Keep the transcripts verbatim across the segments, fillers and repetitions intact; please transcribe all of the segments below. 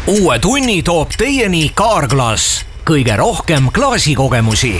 Uue tunni toob teieni Kaarglass. Kõige rohkem klaasikogemusi.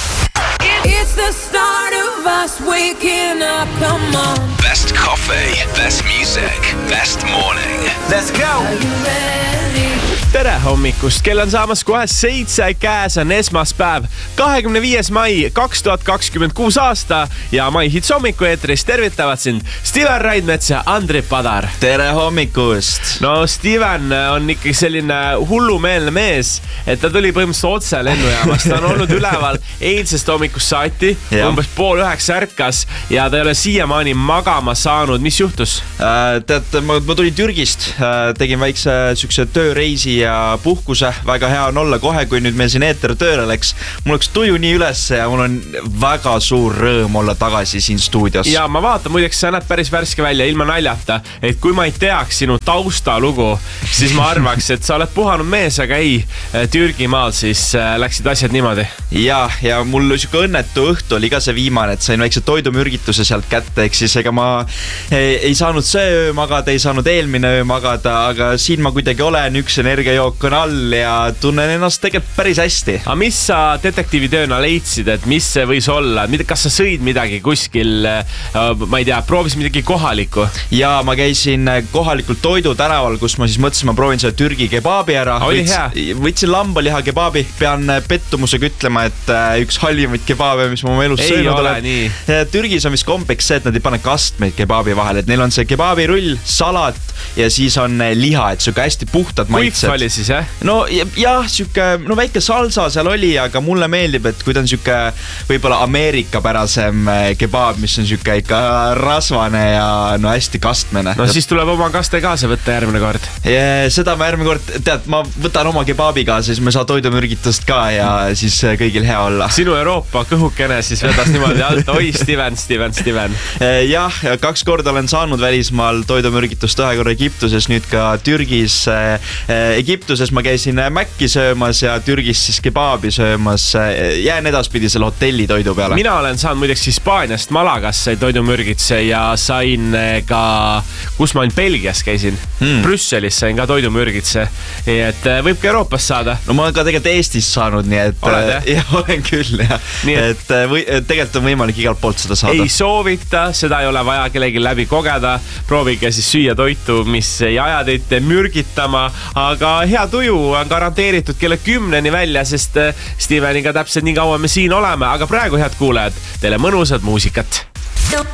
It's the start of us waking up, come on. Best coffee, best music, best morning. Let's go! Are you ready? Tere hommikust, kell on saamas kohe seitse, käes on esmaspäev, kahekümne viies mai kaks tuhat kakskümmend kuus aasta ja Mai Hits hommiku eetris tervitavad sind Steven Raidmets ja Andri Padar. Tere hommikust! No Steven on ikkagi selline hullumeelne mees, et ta tuli põhimõtteliselt otse lennujaamast, ta on olnud üleval eilsest hommikust saati, umbes pool üheks ärkas ja ta ei ole siiamaani magama saanud. Mis juhtus? Äh, tead, ma, ma tulin Türgist, äh, tegin väikse sükse tööreisi ja puhkuse, väga hea on olla kohe, kui nüüd meil siin eeter tööle läks. Mul oleks tuju nii üles ja mul on väga suur rõõm olla tagasi siin stuudios. Ja ma vaatan, muideks sa näed päris värske välja, ilma naljata, et kui ma ei teaks sinu taustalugu, siis ma arvaks, et sa oled puhanud mees, aga ei, Türgimaal siis läksid asjad niimoodi. Ja, ja mul siuke õnnetu õhtu oli ka see viimane, et sain väikse toidumürgituse sealt kätte, eks siis ega ma ei, ei saanud see öö magada, ei saanud eelmine öö magada, aga siin ma kuidagi olen, üks energiajook on all ja tunnen ennast tegelikult päris hästi. Aga mis sa detektiivitööna leidsid, et mis see võis olla? Kas sa sõid midagi kuskil, ma ei tea, proovis midagi kohalikku? Ja ma käisin kohalikult toidu tänaval, kus ma siis mõtlesin, ma proovin selle Türgi kebabi ära. Oli hea? Võtsin lambaliha kebabi, pean pettumusega ütlema, et üks halvimaid kebabe, mis ma oma elus ei söönud ole olen. Nii. Türgis on vist kombeks see, et nad ei pane kastmeid kebabi vahel, et neil on see kebabirull, salat ja siis on liha, et siuke hästi puhtad maitsed. Kuif oli siis, jah? No jah, siuke, no väike salsa seal oli, aga mulle meeldib, et kui ta on siuke võib-olla Ameerika-pärasem kebab, mis on siuke ikka rasvane ja no hästi kastmene. No siis tuleb oma kaste kaasa võtta järgmine kord. Ja seda ma järgmine kord, tead, ma võtan oma kebabi kaasa, siis me saa toidumürgitust ka ja siis kõigil hea olla. Sinu Euroopa kõhukene siis vedas niimoodi alt, oi Steven, Steven, Steven. Jah, kaks korda olen saanud välismaal toidumürgitust, ühe korra Egiptuses, nüüd ka Türgis. Egiptuses ma käisin Mäkki söömas ja Türgis siis kebabi söömas. Jään edaspidi selle hotelli toidu peale. Mina olen saanud muideks Hispaaniast Malagasse toidumürgitse ja sain ka, kus ma Belgias käisin, hmm. Brüsselis sain ka toidumürgitse, et võib ka Euroopas saada. No ma olen ka tegelikult Eestis saanud, nii et oled, ja, olen küll, jah. Nii et, et või, tegelikult on võimalik igalt poolt seda saada. Ei soovita, seda ei ole vaja kellegi läbi kogeda, proovige siis süüa toitu, mis ei aja teid mürgitama, aga hea tuju on garanteeritud kella kümneni välja, sest Steveniga täpselt nii kaua me siin oleme, aga praegu head kuulejad, teile mõnusad muusikat.